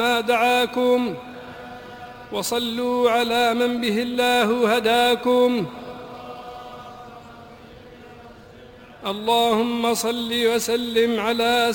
ما دعاكم، وصلوا على من به الله هداكم. اللهم صل وسلم على